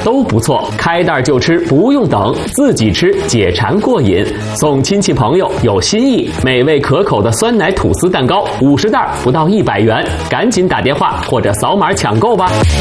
都不错，开袋就吃，不用等，自己吃解馋过瘾。送亲戚朋友有新意，美味可口的酸奶吐司蛋糕50袋不到100元，赶紧打电话或者扫码抢购吧。